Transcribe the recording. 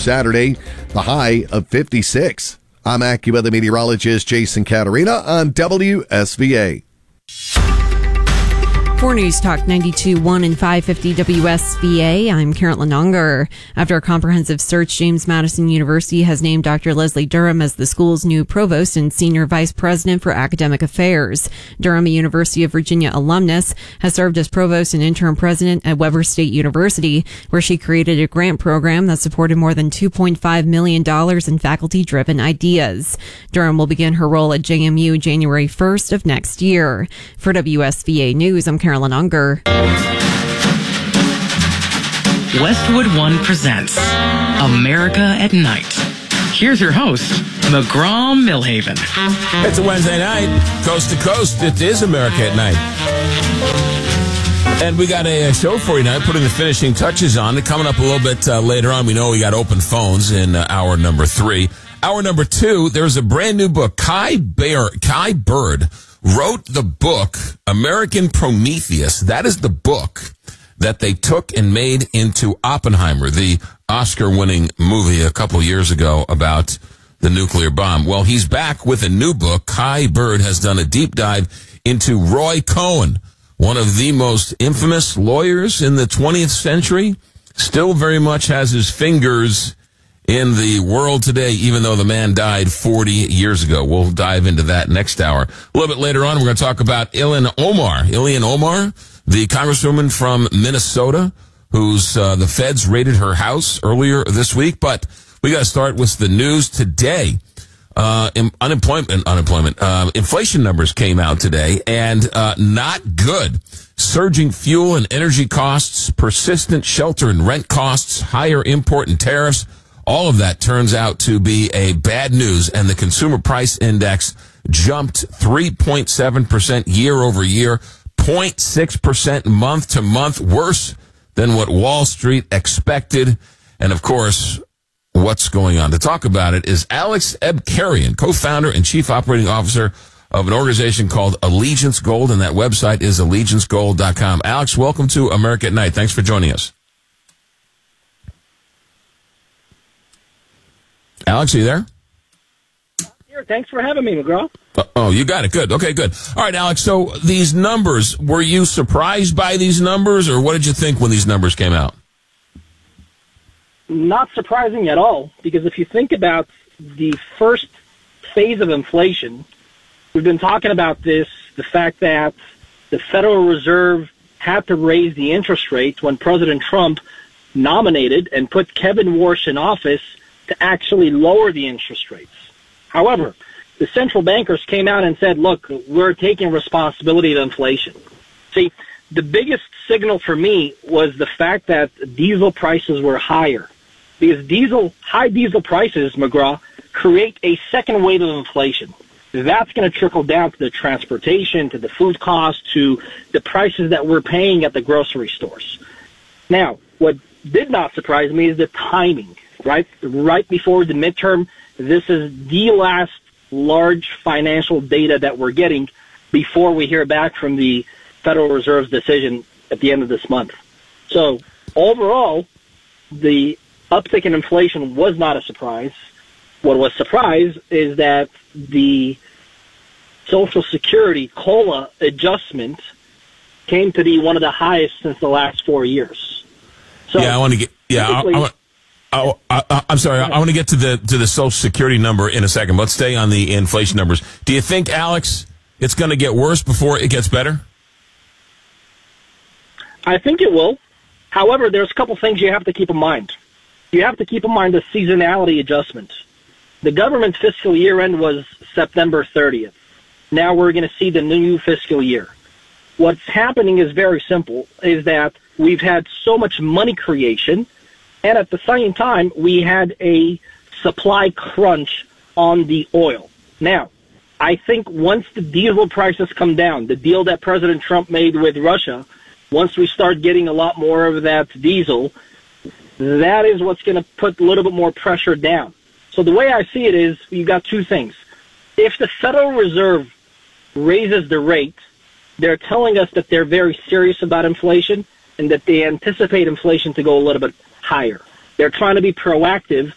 Saturday, the high of 56. I'm AccuWeather meteorologist Jason Caterina on WSVA. For News Talk 92.1 and 550 WSVA, I'm Carolyn Unger. After a comprehensive search, James Madison University has named Dr. Leslie Durham as the school's new provost and senior vice president for academic affairs. Durham, a University of Virginia alumnus, has served as provost and interim president at Weber State University, where she created a grant program that supported more than $2.5 million in faculty-driven ideas. Durham will begin her role at JMU January 1st of next year. For WSVA News, I'm Carolyn Unger. Westwood One presents America at Night. Here's your host, McGraw-Millhaven. It's a Wednesday night, coast to coast. It is America at Night. And we got a show for you tonight, putting the finishing touches on it. Coming up a little bit later on, we know we got open phones in hour number 3. Hour number 2, there's a brand new book. Kai Bird wrote the book American Prometheus. That is the book that they took and made into Oppenheimer, the Oscar-winning movie a couple years ago about the nuclear bomb. Well, he's back with a new book. Kai Bird has done a deep dive into Roy Cohn, one of the most infamous lawyers in the 20th century, still very much has his fingers in the world today, even though the man died 40 years ago. We'll dive into that next hour. A little bit later on, we're going to talk about Ilhan Omar, the congresswoman from Minnesota, who's the feds raided her house earlier this week. But we got to start with the news today. Inflation numbers came out today, and not good. Surging fuel and energy costs, persistent shelter and rent costs, higher import and tariffs. All of that turns out to be a bad news, and the consumer price index jumped 3.7% year over year, 0.6% month to month, worse than what Wall Street expected. And of course, what's going on? To talk about it is Alex Ebkarian, co-founder and chief operating officer of an organization called Allegiance Gold, and that website is allegiancegold.com. Alex, welcome to America at Night. Thanks for joining us. Alex, are you there? Here, thanks for having me, McGraw. Oh, you got it. Good. Okay, good. All right, Alex, so these numbers, were you surprised by these numbers, or what did you think when these numbers came out? Not surprising at all, because if you think about the first phase of inflation, we've been talking about this, the fact that the Federal Reserve had to raise the interest rates when President Trump nominated and put Kevin Warsh in office to actually lower the interest rates. However, the central bankers came out and said, look, we're taking responsibility of inflation. See, the biggest signal for me was the fact that diesel prices were higher. Because high diesel prices, McGraw, create a second wave of inflation. That's going to trickle down to the transportation, to the food costs, to the prices that we're paying at the grocery stores. Now, what did not surprise me is the timing. Right before the midterm, this is the last large financial data that we're getting before we hear back from the Federal Reserve's decision at the end of this month. So overall, the uptick in inflation was not a surprise. What was a surprise is that the Social Security COLA adjustment came to be one of the highest since the last 4 years. So yeah, I want to get I'm sorry. I want to get to the Social Security number in a second. Let's stay on the inflation numbers. Do you think, Alex, it's going to get worse before it gets better? I think it will. However, there's a couple things you have to keep in mind. You have to keep in mind the seasonality adjustment. The government's fiscal year end was September 30th. Now we're going to see the new fiscal year. What's happening is very simple, is that we've had so much money creation, and at the same time, we had a supply crunch on the oil. Now, I think once the diesel prices come down, the deal that President Trump made with Russia, once we start getting a lot more of that diesel, that is what's going to put a little bit more pressure down. So the way I see it is, you got two things. If the Federal Reserve raises the rate, they're telling us that they're very serious about inflation and that they anticipate inflation to go a little bit higher. They're trying to be proactive